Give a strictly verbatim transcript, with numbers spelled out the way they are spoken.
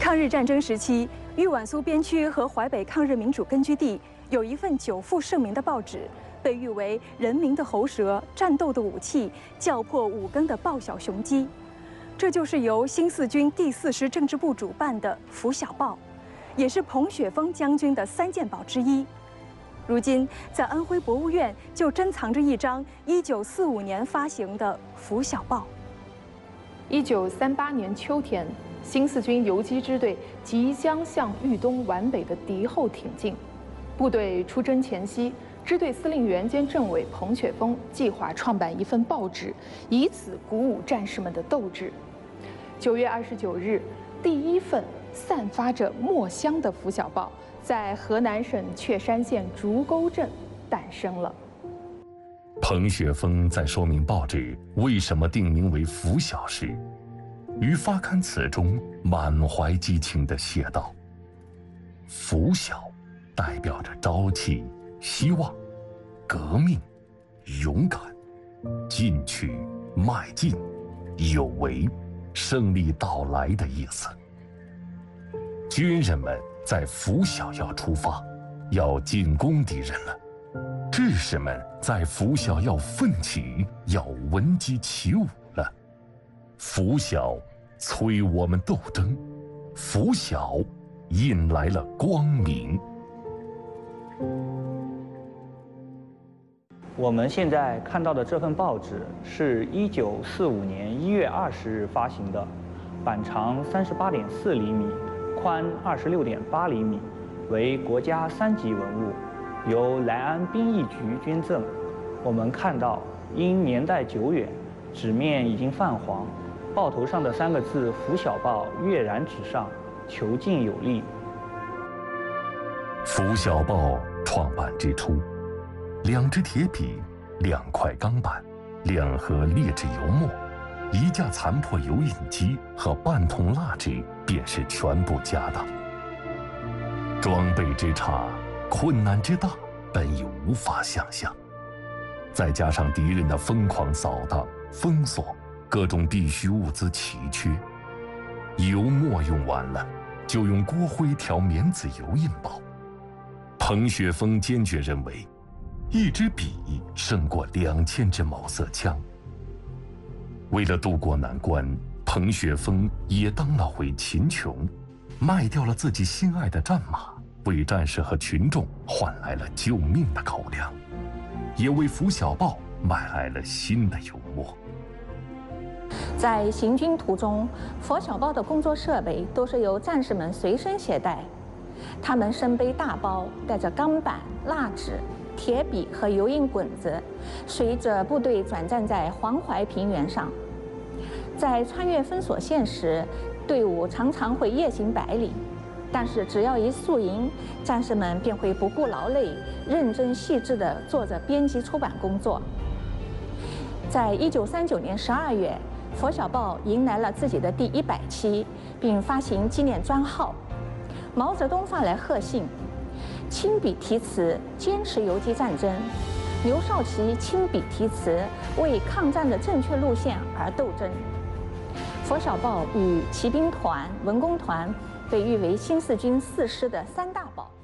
抗日战争时期，豫皖苏边区和淮北抗日民主根据地有一份久负盛名的报纸，被誉为人民的喉舌、战斗的武器、叫破五更的报晓雄鸡。这就是由新四军第四师政治部主办的《拂晓报》，也是彭雪枫将军的三件宝之一。如今，在安徽博物院就珍藏着一张一九四五年发行的《拂晓报》。 一九三八年秋天，新四军游击支队即将向豫东皖北的敌后挺进。部队出征前夕，支队司令员兼政委彭雪枫计划创办一份报纸，以此鼓舞战士们的斗志。九月二十九日，第一份散发着墨香的《拂晓报》在河南省确山县竹沟镇诞生了。 彭雪枫在说明报纸为什么定名为《拂晓》时，于发刊词中满怀激情地写道：“拂晓代表着朝气、希望、革命、勇敢、进取、迈进、有为、胜利到来的意思。军人们在拂晓要出发，要进攻敌人了。志士们在拂晓要奋起，要闻鸡起舞了。拂晓催我们斗争，拂晓引来了光明。” 我们现在看到的这份报纸是一九四五年一月二十日发行的，版长三十八点四厘米，宽二十六点八厘米，为国家三级文物，由莱安兵役局捐赠。我们看到，因年代久远，纸面已经泛黄，报头上的三个字“拂晓报”跃然纸上，遒劲有力。 拂晓报创办之初，两支铁笔、两块钢板、两盒劣质油墨、一架残破油印机和半桶蜡纸便是全部家当。装备之差，困难之大，本已无法想象。再加上敌人的疯狂扫荡、封锁，各种必需物资奇缺，油墨用完了，就用锅灰调棉籽油印报。彭雪枫坚决认为，一支笔胜过两千支毛瑟枪。为了渡过难关，彭雪枫也当了回秦琼，卖掉了自己心爱的战马，为战士和群众换来了救命的口粮，也为《拂晓报》买来了新的油墨。 在行军途中，《拂晓报》的工作设备都是由战士们随身携带，他们身背大包，带着钢板、蜡纸、铁笔和油印滚子，随着部队转战在黄淮平原上。在穿越封锁线时，队伍常常会夜行百里，但是只要一宿营，战士们便会不顾劳累，认真细致地做着编辑出版工作。在一九三九年十二月，《拂晓报》迎来了自己的第一百期，并发行纪念专号。毛泽东发来贺信，亲笔题词坚持游击战争，刘少奇亲笔题词为抗战的正确路线而斗争。《拂晓报》与骑兵团、文工团被誉为新四军四师的三大宝。